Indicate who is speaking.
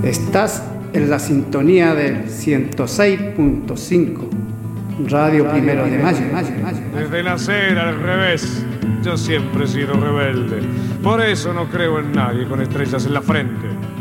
Speaker 1: Estás en la sintonía del 106.5, Radio Primero de Mayo.
Speaker 2: Desde nacer al revés, yo siempre he sido rebelde. Por eso no creo en nadie con estrellas en la frente.